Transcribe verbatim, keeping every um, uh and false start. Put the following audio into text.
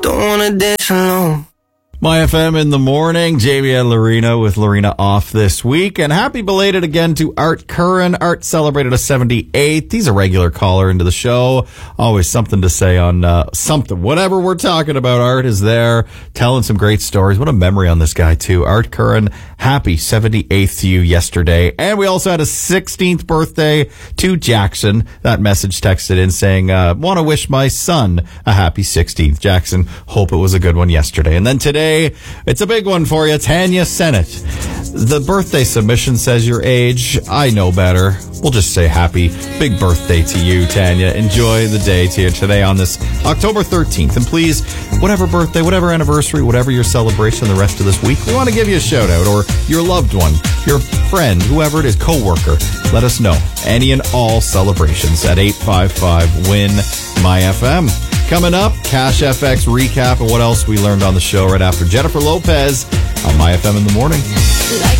don't wanna dance alone. My F M in the morning. Jamie and Lorena with Lorena off this week. And happy belated again to Art Curran. Art celebrated a seventy-eighth. He's a regular caller into the show. Always something to say on uh, something. Whatever we're talking about, Art is there telling some great stories. What a memory on this guy, too. Art Curran, happy seventy-eighth to you yesterday. And we also had a sixteenth birthday to Jackson. That message texted in saying, uh, want to wish my son a happy sixteenth. Jackson, hope it was a good one yesterday. And then today, it's a big one for you. Tanya Sennett. The birthday submission says your age. I know better. We'll just say happy big birthday to you, Tanya. Enjoy the day to you today on this October thirteenth. And please, whatever birthday, whatever anniversary, whatever your celebration the rest of this week, we want to give you a shout out, or your loved one, your friend, whoever it is, co-worker. Let us know. Any and all celebrations at eight five five win my F M. Coming up, Cash F X recap and what else we learned on the show right after Jennifer Lopez on My F M in the morning.